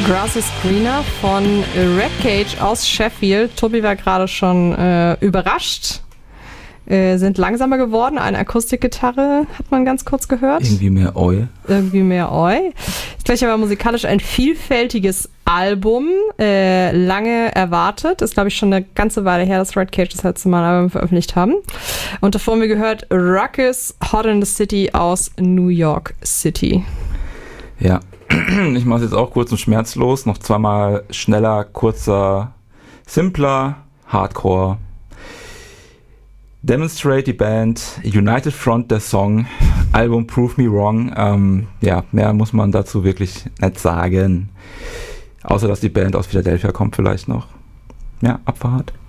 Grass is Greener von Red Cage aus Sheffield. Tobi war gerade schon überrascht. Sind langsamer geworden. Eine Akustikgitarre hat man ganz kurz gehört. Irgendwie mehr Oi. Ist gleich aber musikalisch ein vielfältiges Album. Lange erwartet. Ist, glaube ich, schon eine ganze Weile her, dass Red Cage das letzte Mal ein Album veröffentlicht haben. Und davor haben wir gehört Ruckus, Hot in the City aus New York City. Ja. Ich mache es jetzt auch kurz und schmerzlos. Noch zweimal schneller, kurzer, simpler, Hardcore. Demonstrate, die Band, United Front, der Song, Album Prove Me Wrong. Mehr muss man dazu wirklich nicht sagen. Außer, dass die Band aus Philadelphia kommt vielleicht noch. Ja, Abfahrt.